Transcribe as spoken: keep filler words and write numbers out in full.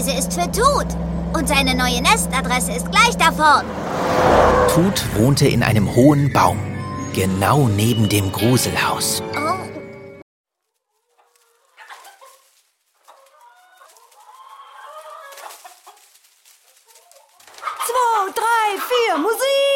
Adresse ist für Tut. Und seine neue Nestadresse ist gleich da vorn. Tut wohnte in einem hohen Baum, genau neben dem Gruselhaus. Oh. Zwei, drei, vier, Musik!